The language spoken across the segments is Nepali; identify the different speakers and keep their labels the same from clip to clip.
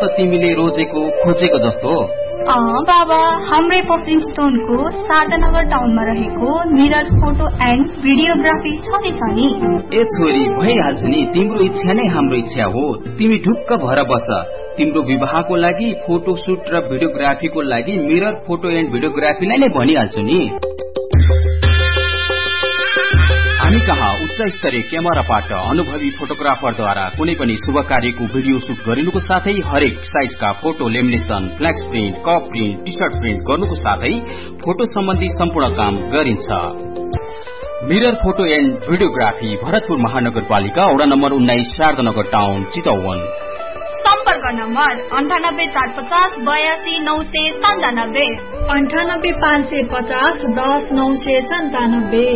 Speaker 1: तिमीले रोजेको खोजेको जस्तो।
Speaker 2: बाबा, हाम्रै पश्चिम चितवनको शारदानगर टाउनमा रहेको मिरर फोटो एन्ड भिडियोग्राफी छँदैछ नि।
Speaker 1: ए छोरी, भइहाल्छ नि, तिम्रो इच्छा नै हाम्रो इच्छा हो। तिमी ढुक्क भएर बस। तिम्रो विवाहको लागि फोटो सुट र भिडियोग्राफीको लागि मिरर फोटो एन्ड भिडियोग्राफीलाई नै भनिहाल्छु नि। हामी कहाँ उच्च स्तरीय क्यामेराबाट अनुभवी फोटोग्राफरद्वारा कुनै पनि शुभ कार्यको भिडियो सुट गरिनुको साथै हरेक साइजका photo lamination, फ्ल्याक्स print, cup print, T short print गर्नुको साथै फोटो सम्बन्धी सम्पूर्ण काम गरिन्छ। Mirror photo and videography, Bharatpur महानगरपालिका, वडा नम्बर 19, शारदानगर टाउन, चितवन।
Speaker 2: सम्पर्क नम्बर 98450 82 997
Speaker 3: 98 550 10 997।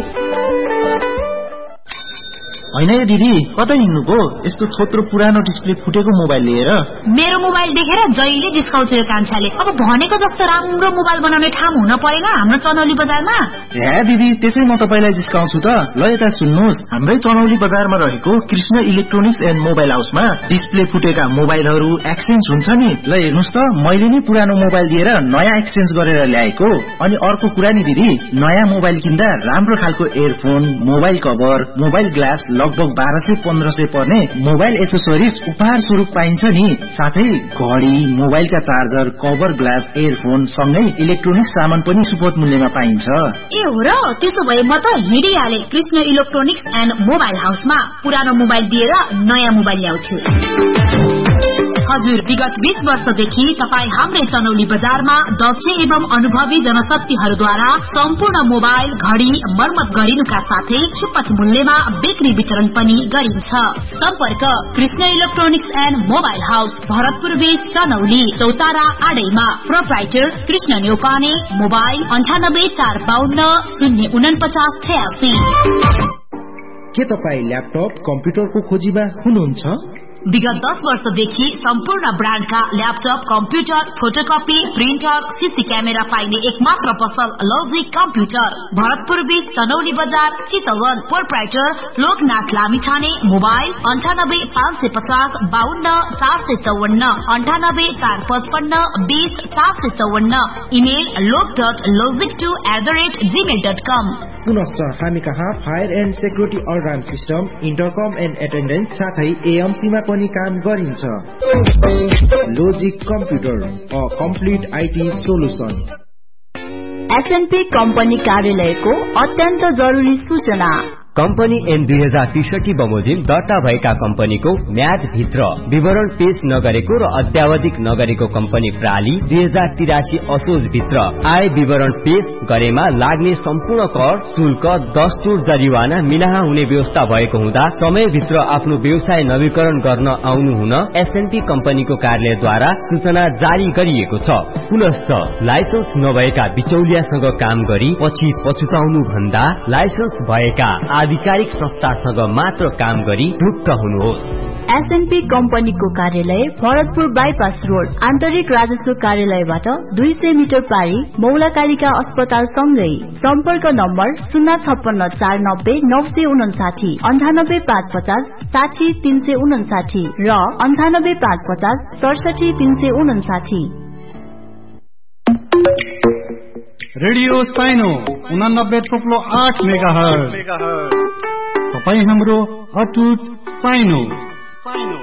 Speaker 4: होइन दिदी, कतै हिँड्नुभयो? यस्तो छोत्रो पुरानो डिस्प्ले फुटेको मोबाइल लिएर?
Speaker 5: मेरो मोबाइल देखेर जहिले जिस्काउँछ यो कान्छाले। अब भनेको जस्तो राम्रो मोबाइल बनाउने ठाउँ हुन परेन हाम्रो चनौली बजारमा?
Speaker 4: हे दिदी, त्यसै म तपाईलाई जिस्काउँछु त। ल यता सुन्नुहोस्, हाम्रै चनौली बजारमा रहेको कृष्ण इलेक्ट्रोनिक्स एन्ड मोबाइल हाउसमा डिस्प्ले फुटेका मोबाइलहरू एक्सचेन्ज हुन्छ नि। ल हेर्नुहोस् त, मैले नि पुरानो मोबाइल दिएर नयाँ एक्सचेन्ज गरेर ल्याएको। अनि अर्को कुरा नि दिदी, नयाँ मोबाइल किन्दा राम्रो खालको earphone, mobile cover, mobile glass लगभग 1200-1500 पर्ने मोबाइल एसेसरिज उपहार स्वरूप पाइन्छ नि। साथै घडी, मोबाइलका चार्जर, कभर ग्लास, एयरफोन सँगै इलेक्ट्रोनिक्स सामान पनि सुपथ मूल्यमा पाइन्छ।
Speaker 5: ए हो र? त्यसो भए म त हिँडिहाले कृष्ण इलेक्ट्रोनिक्स एन्ड मोबाइल हाउसमा पुरानो मोबाइल दिएर नयाँ मोबाइल ल्याउँछु। हजुर, विगत 20 वर्षदेखि तपाई हाम्रै चनौली बजारमा दक्ष एवं अनुभवी जनशक्तिहरूद्वारा सम्पूर्ण मोबाइल, घडी मर्मत गरिनुका साथै सुपथ मूल्यमा बिक्री वितरण पनि गरिन्छ। सम्पर्क Krishna electronics and mobile house, Bharatpur बीच, चनौली, चौतारा आडैमा। प्रोप्राइटर कृष्ण न्यौपाने। मोबाइल 98 452 049 86।
Speaker 4: के तपाई ल्यापटप, कम्प्युटरको खोजीमा हुनुहुन्छ?
Speaker 5: विगत 10 वर्षदेखि सम्पूर्ण ब्रान्डका laptop, computer, photocopy, printer, CC camera पाइने एकमात्र पसल लजिक कम्प्युटर, भरतपुर बीच, चनौली बजार, Chitwan. Proprietor Loknath Lamichhane. Mobile 98 550 52 454 98 455 20 454। Email log.logic2@gmail.com।
Speaker 4: पुनश्च हामी कहाँ fire and security alarm system, इन्टरकम and attendance साथै एएमसीमा पनि काम गरिन्छ। Logic computer, a complete IT solution.
Speaker 6: S&P company कार्यालयको अत्यन्त जरुरी सूचना।
Speaker 7: कम्पनी एन 2063 बमोजिम दर्ता भएका कम्पनीको म्याद भित्र विवरण पेश नगरेको र अत्यावधिक नगरेको कम्पनी प्राली 2083 असोज भित्र आय विवरण पेश गरेमा लाग्ने सम्पूर्ण कर, शुल्क, दस्तुर, जरिवाना मिलाहा हुने व्यवस्था भएको हुँदा समयभित्र आफ्नो व्यवसाय नवीकरण गर्न आउनु हुन एसएनपी कम्पनीको कार्यालयद्वारा सूचना जारी गरिएको छ। पुनश्च लाइसेन्स नभएका बिचौलियासँग काम गरी पछि पछुताउनु भन्दा लाइसेन्स भएका आधिकारिक संस्थासँग मात्र काम गरी ढुक्क हुनुहोस्।
Speaker 6: एसएनपी कम्पनीको कार्यालय भरतपुर बाइपास रोड, आन्तरिक राजस्व कार्यालयबाट 200 मिटर पारी, मौलाकालिका अस्पताल सँगै। सम्पर्क नम्बर 056 490 959 98 550 60 359 र 98 550 67 359।
Speaker 8: रेडियो साइनो 89.8 मेगाहर्ज। तपाई हाम्रो अटुट साइनो।